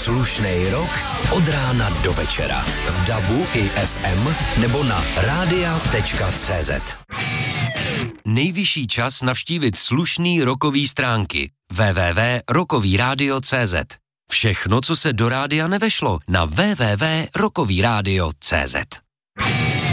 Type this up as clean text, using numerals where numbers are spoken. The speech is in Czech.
Slušnej rok od rána do večera. V DABu i FM nebo na radia.cz. Nejvyšší čas navštívit slušný rokový stránky www.rokovyradio.cz. Všechno, co se do rádia nevešlo, na www.rokovyradio.cz.